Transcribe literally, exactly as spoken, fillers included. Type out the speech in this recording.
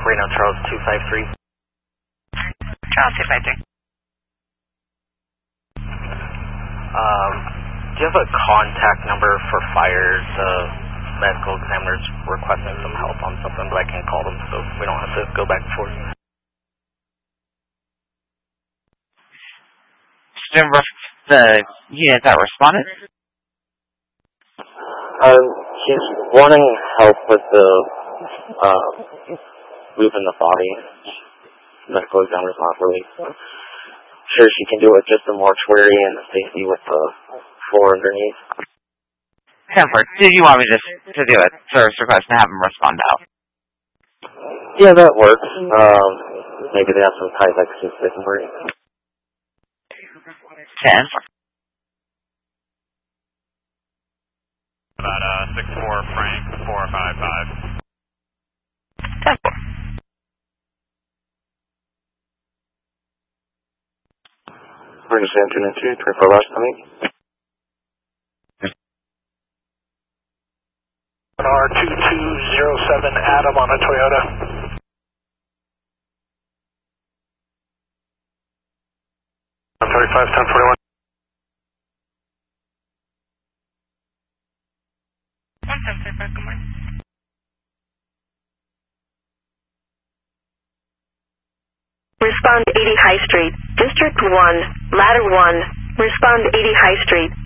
Reno Charles two five three. Charles two five three. Um, do you have a contact number for fires? Uh, medical examiners requesting some help on something, but I can call them so we don't have to go back and forth. The unit that responded? Um, he's wanting help with the, uh, moving the body. Medical examiner's not really sure she can do it, just the mortuary and the safety with the floor underneath. Comfort, did you want me to, to do it? Service request to have him respond out? Yeah, that works. Um, maybe they have some Tyvek suits they can bring. ten. About uh, six four Frank four five five. ten four. We're just entering into twenty-four hours coming. R two two zero seven Adam on a Toyota. thirty-five ten forty-one. one seven five five, good morning. Respond eighty High Street. District one, Ladder one. Respond eighty High Street.